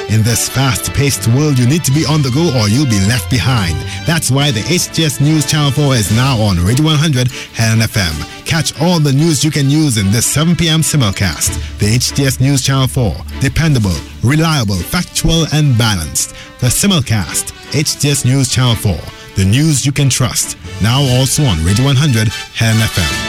In this fast-paced world, you need to be on the go or you'll be left behind. That's why the HTS News Channel 4 is now on Radio 100 Helen FM. Catch all the news you can use in this 7 p.m. simulcast. The HTS News Channel 4. Dependable, reliable, factual, and balanced. The simulcast. HTS News Channel 4. The news you can trust. Now also on Radio 100 Helen FM.